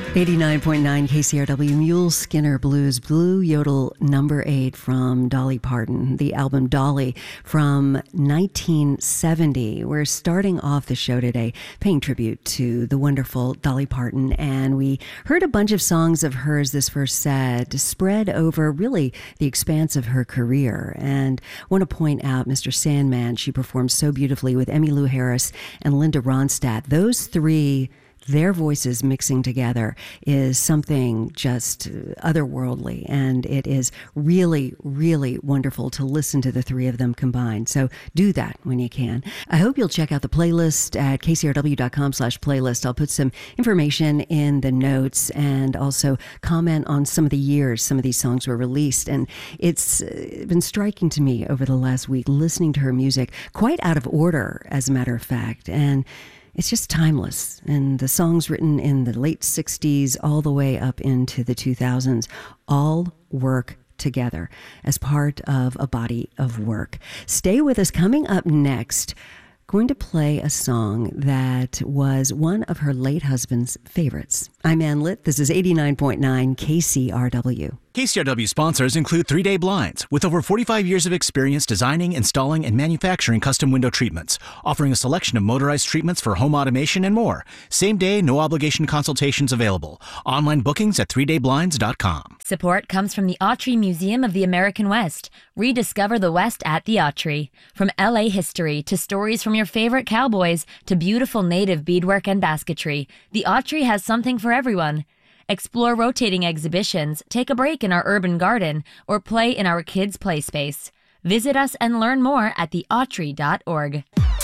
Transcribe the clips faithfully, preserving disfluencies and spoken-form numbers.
eighty-nine point nine K C R W, Mule Skinner Blues, Blue Yodel number eight from Dolly Parton, the album Dolly from nineteen seventy. We're starting off the show today paying tribute to the wonderful Dolly Parton, and we heard a bunch of songs of hers this first set spread over really the expanse of her career. And I want to point out Mister Sandman, she performed so beautifully with Emmylou Harris and Linda Ronstadt. Those three, their voices mixing together is something just otherworldly, and it is really, really wonderful to listen to the three of them combined. So do that when you can. I hope you'll check out the playlist at k c r w dot com slash playlist. I'll put some information in the notes and also comment on some of the years some of these songs were released. And it's been striking to me over the last week listening to her music, quite out of order, as a matter of fact. And it's just timeless. And the songs written in the late sixties all the way up into the two thousands all work together as part of a body of work. Stay with us. Coming up next, going to play a song that was one of her late husband's favorites. I'm Ann Litt. This is eighty-nine point nine K C R W. K C R W sponsors include three day Blinds, with over forty-five years of experience designing, installing, and manufacturing custom window treatments, offering a selection of motorized treatments for home automation and more. Same day, no obligation consultations available. Online bookings at three day blinds dot com. Support comes from the Autry Museum of the American West. Rediscover the West at the Autry. From L A history to stories from your favorite cowboys to beautiful native beadwork and basketry, the Autry has something for everyone. Explore rotating exhibitions, take a break in our urban garden, or play in our kids' play space. Visit us and learn more at the autry dot org.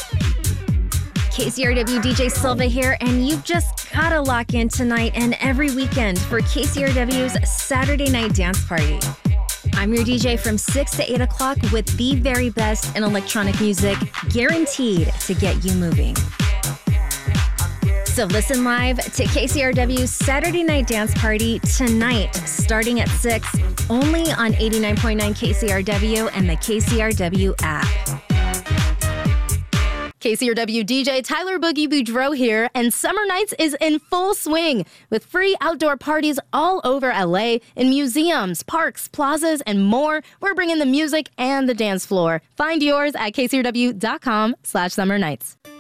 K C R W D J Silva here, and you've just gotta lock in tonight and every weekend for K C R W's Saturday Night Dance Party. I'm your D J from six to eight o'clock with the very best in electronic music, guaranteed to get you moving. So listen live to K C R W's Saturday Night Dance Party tonight, starting at six, only on eighty-nine point nine K C R W and the K C R W app. K C R W D J Tyler Boogie Boudreau here, and Summer Nights is in full swing with free outdoor parties all over L A, in museums, parks, plazas, and more. We're bringing the music and the dance floor. Find yours at k c r w dot com slash summer nights.